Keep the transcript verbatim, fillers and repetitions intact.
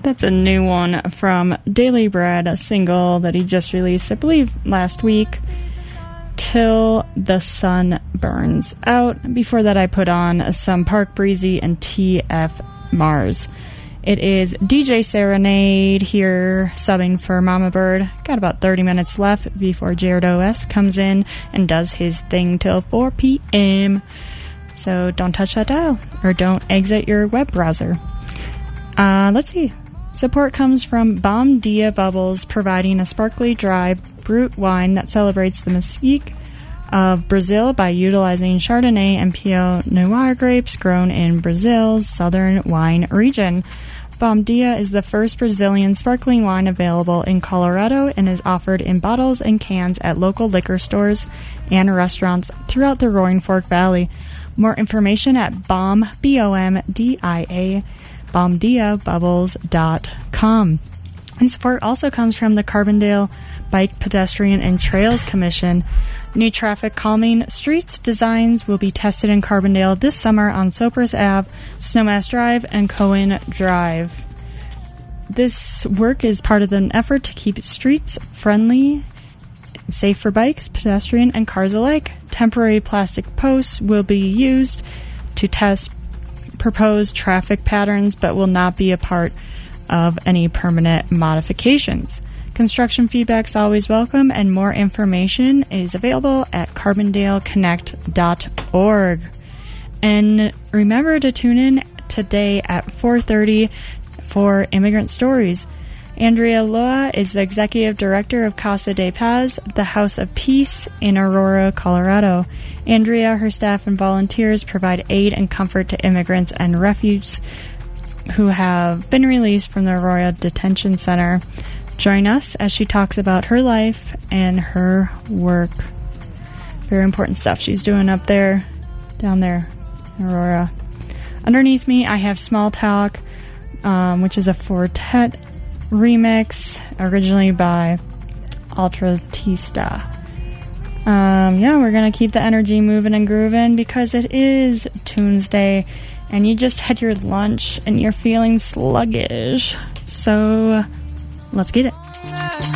That's a new one from Daily Bread, a single that he just released, I believe, last week. Till the Sun Burns Out. Before that, I put on some Park Breezy and T F Mars. It is D J Serenade here, subbing for Mama Bird. Got about thirty minutes left before Jared O S comes in and does his thing till four p.m. So don't touch that dial, or don't exit your web browser. Uh, let's see. Support comes from Bom Dia Bubbles, providing a sparkly, dry, brut wine that celebrates the mystique of Brazil by utilizing Chardonnay and Pinot Noir grapes grown in Brazil's southern wine region. Bom Dia is the first Brazilian sparkling wine available in Colorado and is offered in bottles and cans at local liquor stores and restaurants throughout the Roaring Fork Valley. More information at Bom, B O M D I A, bom dia bubbles dot com. And support also comes from the Carbondale Bike, Pedestrian, and Trails Commission. New traffic calming streets designs will be tested in Carbondale this summer on Sopris Ave, Snowmass Drive, and Cohen Drive. This work is part of an effort to keep streets friendly, safe for bikes, pedestrian, and cars alike. Temporary plastic posts will be used to test proposed traffic patterns, but will not be a part of any permanent modifications. Construction feedback is always welcome, and more information is available at carbondale connect dot org. And remember to tune in today at four thirty for Immigrant Stories. Andrea Loa is the Executive Director of Casa de Paz, the House of Peace in Aurora, Colorado. Andrea, her staff, and volunteers provide aid and comfort to immigrants and refugees who have been released from the Aurora Detention Center. Join us as she talks about her life and her work. Very important stuff she's doing up there, down there in Aurora. Underneath me, I have Small Talk, um, which is a Fortet remix, originally by Ultratista. Um, yeah, we're going to keep the energy moving and grooving because it is Tuesday and you just had your lunch and you're feeling sluggish. So let's get it.